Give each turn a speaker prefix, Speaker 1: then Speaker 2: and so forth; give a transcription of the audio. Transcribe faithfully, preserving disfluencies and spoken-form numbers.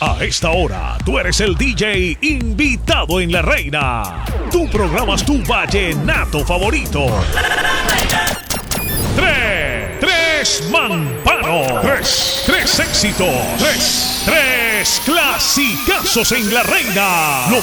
Speaker 1: A esta hora, tú eres el D J invitado en La Reina. Tú programas tu vallenato favorito. Tres, tres mamparos. Tres, tres éxitos. Tres, tres clasicazos en La Reina. Lo